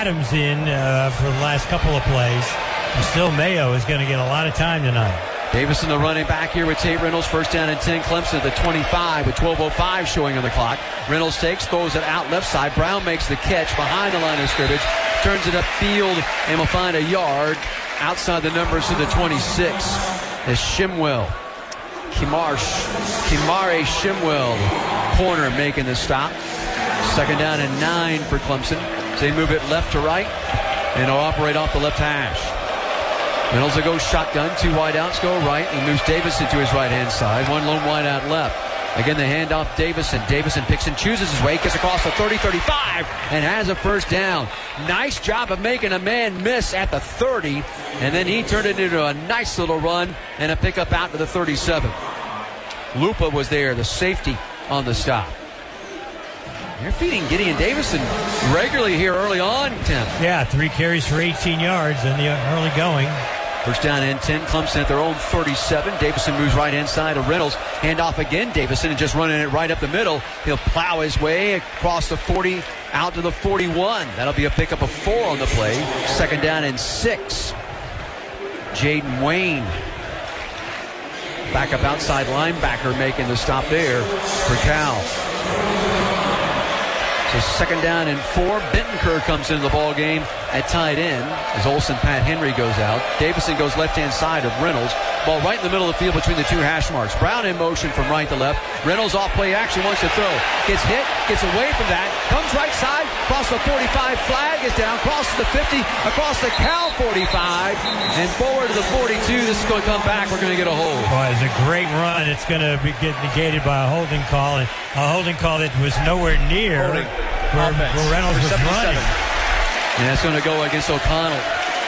Adams in for the last couple of plays. And still, Mayo is going to get a lot of time tonight. Davison, the running back here with Tate Reynolds. First down and 10. Clemson at the 25 with 12:05 showing on the clock. Reynolds takes, throws it out left side. Brown makes the catch behind the line of scrimmage. Turns it upfield and will find a yard outside the numbers to the 26. As Shimwell, Kimare Shimwell, corner making the stop. Second down and 9 for Clemson. So they move it left to right, and they'll operate off the left hash. Reynolds will go shotgun. 2 wideouts go right, and moves Davison to his right-hand side. 1 lone wideout left. Again, the handoff Davison. Davison picks and chooses his way, gets across the 30-35, and has a first down. Nice job of making a man miss at the 30, and then he turned it into a nice little run and a pickup out to the 37. Lupa was there, the safety on the stop. They're feeding Gideon Davison regularly here early on, Tim. Yeah, 3 carries for 18 yards in the early going. First down and 10. Clemson at their own 37. Davison moves right-hand side to Reynolds. Handoff again. Davison and just running it right up the middle. He'll plow his way across the 40 out to the 41. That'll be a pickup of 4 on the play. Second down and 6. Jaden Wayne, backup outside linebacker, making the stop there for Cal. So second down and 4. Bittencourt comes into the ball game at tight end as Olsen Pat Henry goes out. Davison goes left-hand side of Reynolds. Ball right in the middle of the field between the 2 hash marks. Brown in motion from right to left. Reynolds off play action, wants to throw. Gets hit, gets away from that. Comes right side, across the 45. Flag is down, crosses the 50, across the Cal 45, and forward to the 42. This is going to come back. We're going to get a hold. Boy, it's a great run. It's going to get negated by a holding call, and a holding call that was nowhere near where Reynolds was running. And that's going to go against O'Connell.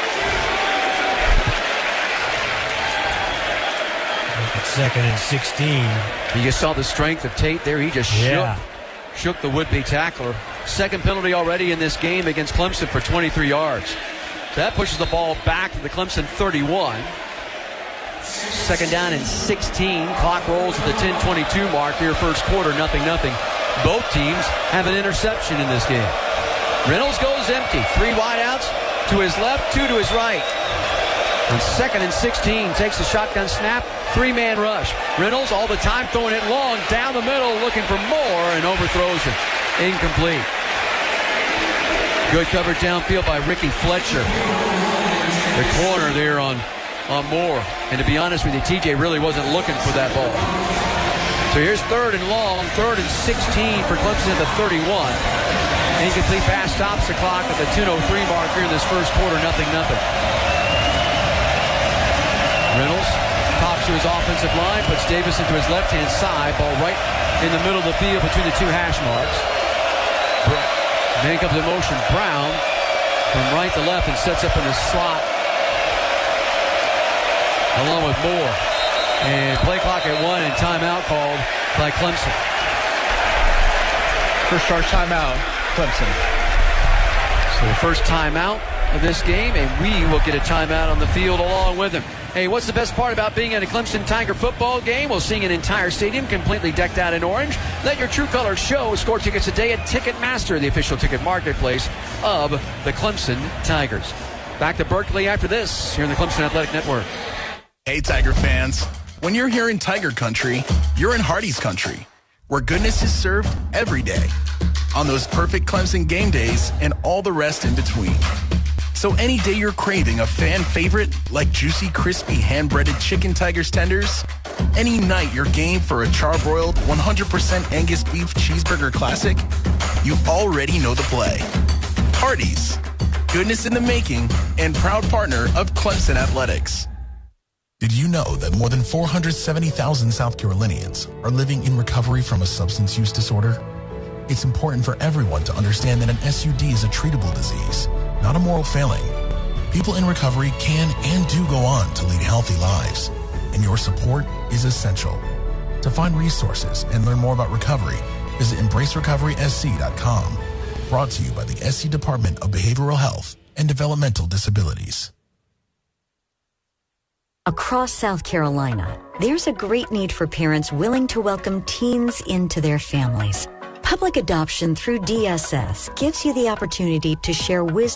Second and 16. You just saw the strength of Tate there. He just shook the would-be tackler. Second penalty already in this game against Clemson for 23 yards. So that pushes the ball back to the Clemson 31. Second down and 16. Clock rolls at the 10:22 mark here, first quarter, 0-0. Both teams have an interception in this game. Reynolds goes empty. 3 wideouts to his left, 2 to his right. On second and 16, takes the shotgun snap, 3-man rush. Reynolds all the time throwing it long, down the middle, looking for more, and overthrows it. Incomplete. Good coverage downfield by Ricky Fletcher. The corner there on Moore. And to be honest with you, TJ really wasn't looking for that ball. So here's third and long, 3rd and 16 for Clemson at the 31. Incomplete pass stops the clock at the 10:03 mark here in this first quarter, 0-0. Reynolds talks to his offensive line, puts Davison to his left-hand side. Ball right in the middle of the field between the 2 hash marks. Then comes in motion Brown from right to left and sets up in the slot along with Moore. And play clock at 1 and timeout called by Clemson. First charge timeout, Clemson. So the first timeout of this game, and we will get a timeout on the field along with him. Hey, what's the best part about being at a Clemson Tiger football game? Well, seeing an entire stadium completely decked out in orange. Let your true colors show. Score tickets today at Ticketmaster, the official ticket marketplace of the Clemson Tigers. Back to Berkeley after this, here in the Clemson Athletic Network. Hey, Tiger fans. When you're here in Tiger Country, you're in Hardee's Country, where goodness is served every day, on those perfect Clemson game days and all the rest in between. So any day you're craving a fan favorite like juicy, crispy, hand-breaded chicken Tigers tenders, any night you're game for a charbroiled 100% Angus beef cheeseburger classic, you already know the play. Hardee's, goodness in the making, and proud partner of Clemson Athletics. Did you know that more than 470,000 South Carolinians are living in recovery from a substance use disorder? It's important for everyone to understand that an SUD is a treatable disease, not a moral failing. People in recovery can and do go on to lead healthy lives, and your support is essential. To find resources and learn more about recovery, visit EmbraceRecoverySC.com. Brought to you by the SC Department of Behavioral Health and Developmental Disabilities. Across South Carolina, there's a great need for parents willing to welcome teens into their families. Public adoption through DSS gives you the opportunity to share wisdom